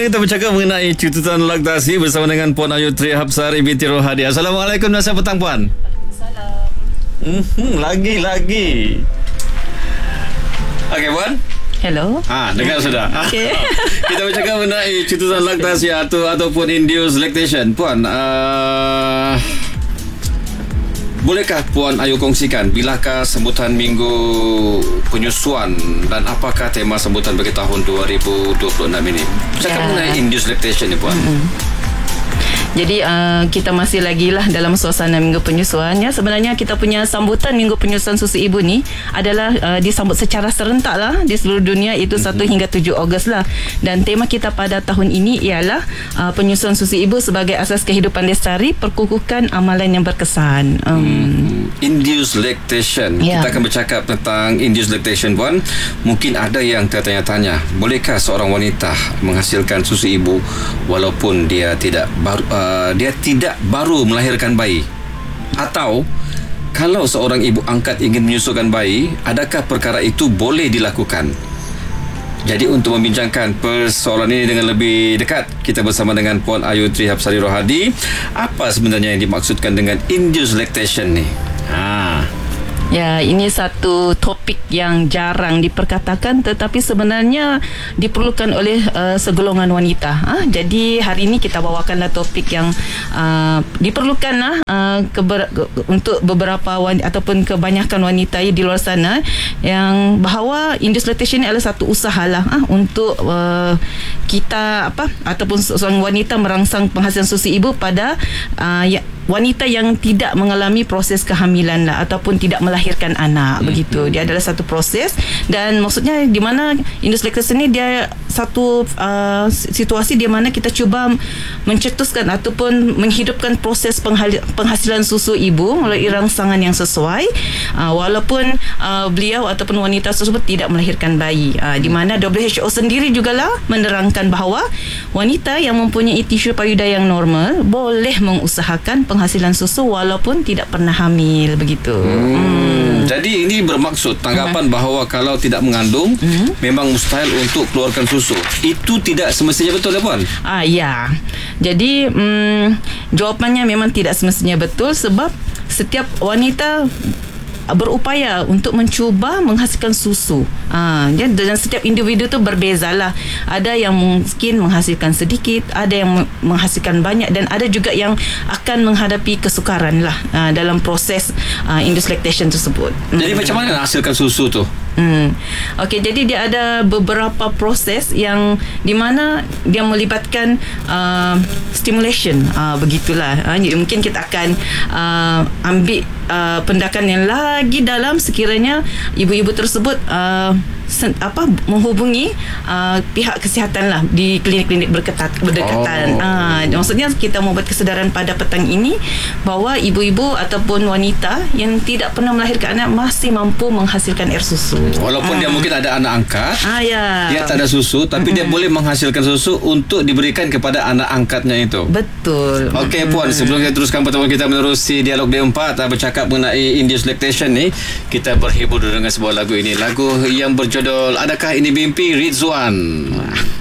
kita bercakap mengenai tuntutan laktasi bersama dengan Puan Ayu Tri Hapsari binti Rohadi. Assalamualaikum dan selamat petang, Puan. Waalaikumsalam. Lagi. Okey, Puan. Hello. Dengar sudah. Okey. Kita bercakap mengenai tuntutan laktasi ataupun induced lactation. Puan, bolehkah Puan Ayu kongsikan bilakah sambutan minggu penyusuan dan apakah tema sambutan bagi tahun 2026 ini? Cakap mengenai induced lactation ni, Puan. Jadi kita masih lagi lah dalam suasana minggu penyusuan ya. Sebenarnya kita punya sambutan minggu penyusuan susu ibu ni adalah disambut secara serentak lah di seluruh dunia, itu 1 hingga 7 Ogos lah. Dan tema kita pada tahun ini ialah penyusuan susu ibu sebagai asas kehidupan lestari, perkukuhan amalan yang berkesan. Induced lactation. Ya. Kita akan bercakap tentang induced lactation, Puan. Mungkin ada yang tertanya-tanya, bolehkah seorang wanita menghasilkan susu ibu walaupun dia tidak baru melahirkan bayi? Atau kalau seorang ibu angkat ingin menyusukan bayi, adakah perkara itu boleh dilakukan? Jadi untuk membincangkan persoalan ini dengan lebih dekat, kita bersama dengan Puan Ayu Tri Hapsari Rohadi. Apa sebenarnya yang dimaksudkan dengan induced lactation ni? Ya, ini satu topik yang jarang diperkatakan tetapi sebenarnya diperlukan oleh segolongan wanita. Jadi hari ini kita bawakanlah topik yang diperlukanlah untuk beberapa wanita ataupun kebanyakan wanita di luar sana, yang bahawa induced lactation ini adalah satu usahalah untuk kita ataupun seorang wanita merangsang penghasilan susu ibu pada wanita yang tidak mengalami proses kehamilan lah, ataupun tidak melahirkan anak. Begitu. Dia adalah satu proses, dan maksudnya di mana induced lactation ni dia satu situasi di mana kita cuba mencetuskan ataupun menghidupkan proses penghasilan susu ibu melalui rangsangan yang sesuai, walaupun beliau ataupun wanita tersebut tidak melahirkan bayi. Di mana WHO sendiri jugalah menerangkan bahawa wanita yang mempunyai tisu payudara yang normal boleh mengusahakan penghasilan susu walaupun tidak pernah hamil. Begitu. Jadi ini bermaksud tanggapan bahawa kalau tidak mengandung memang mustahil untuk keluarkan susu. Itu tidak semestinya betul ya, Puan? Ya. Jadi jawapannya memang tidak semestinya betul, sebab setiap wanita berupaya untuk mencuba menghasilkan susu. Dan setiap individu tu berbezalah. Ada yang mungkin menghasilkan sedikit, ada yang menghasilkan banyak, dan ada juga yang akan menghadapi kesukaran lah dalam proses induced lactation tersebut. Jadi macam mana nak hasilkan susu tu? Okey, jadi dia ada beberapa proses yang di mana dia melibatkan stimulation, begitulah. Jadi mungkin kita akan ambil pendakan yang lagi dalam sekiranya ibu-ibu tersebut menghubungi pihak kesihatan lah di klinik-klinik berdekatan. Maksudnya kita membuat kesedaran pada petang ini bahawa ibu-ibu ataupun wanita yang tidak pernah melahirkan anak masih mampu menghasilkan air susu. Walaupun dia mungkin ada anak angkat, dia tak ada susu, tapi dia boleh menghasilkan susu untuk diberikan kepada anak angkatnya itu. Betul. Okey, Puan, sebelum kita teruskan pertemuan kita menerusi dialog D4 bercakap mengenai induced lactation ni, kita berhibur dengan sebuah lagu ini. Lagu yang berjudul Adakah Ini Mimpi, Rizwan.